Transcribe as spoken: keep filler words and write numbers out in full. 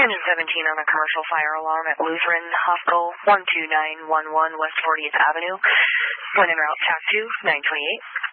Engine seventeen on a commercial fire alarm at Lutheran Hospital, one two nine one one West fortieth Avenue. When en route, T A C two, nine twenty-eight.